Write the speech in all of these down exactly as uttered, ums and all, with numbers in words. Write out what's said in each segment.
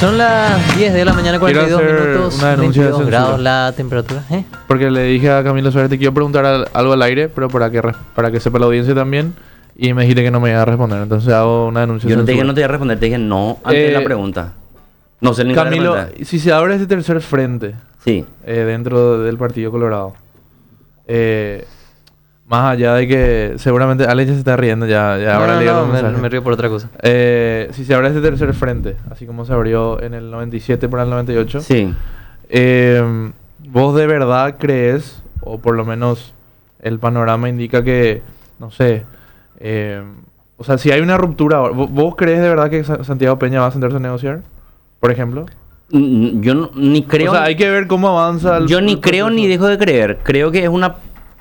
Son las diez de la mañana, cuarenta y dos Quiero hacer minutos, una denuncia de veintidós grados censura. la temperatura. ¿Eh? Porque le dije a Camilo Suárez, te quiero preguntar al- algo al aire, pero para que, re- para que sepa la audiencia también. Y me dijiste que no me iba a responder. Entonces hago una denuncia Yo de no te dije censura. no te iba a responder, te dije no antes de Eh, la pregunta. No sé ni cuál es la Camilo, pregunta. si se abre ese tercer frente Sí. eh, dentro del Partido Colorado, eh, más allá de que seguramente Alex ya se está riendo, ya, ya No, ahora no, le digo no, el me, mensaje. me río por otra cosa. Eh, si se abre ese tercer frente, así como se abrió en el noventa y siete para el noventa y ocho, Sí. eh, ¿vos de verdad crees, o por lo menos el panorama indica que, no sé, eh, o sea, si hay una ruptura, ¿vo- ¿vos crees de verdad que Sa- Santiago Peña va a sentarse a negociar? Por ejemplo. Mm, Yo no- ni creo. O sea, hay que ver cómo avanza el Yo ni el creo proceso. ni dejo de creer. Creo que es una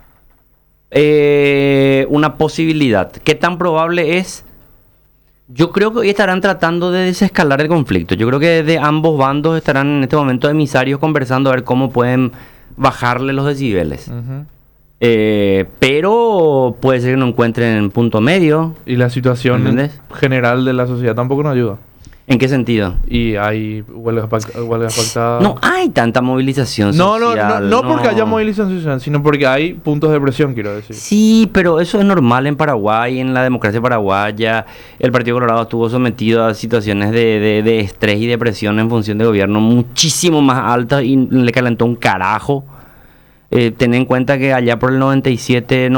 eh, una posibilidad. ¿Qué tan probable es? Yo creo que hoy estarán tratando de desescalar el conflicto. Yo creo que de ambos bandos estarán en este momento emisarios conversando a ver cómo pueden bajarle los decibeles. Ujú. Eh, pero puede ser que no encuentren punto medio. Y la situación ¿Entendés? general de la sociedad tampoco nos ayuda. ¿En qué sentido? Y hay huelgas, pact- huelgas pactadas. No hay tanta movilización no, no, social. no, no porque haya movilización social, sino porque hay puntos de presión, quiero decir. Sí, pero eso es normal en Paraguay, en la democracia paraguaya. El Partido Colorado estuvo sometido a situaciones de, de- de estrés y depresión en función de gobierno muchísimo más altas y le calentó un carajo. Eh, ten en cuenta que allá por el noventa y siete...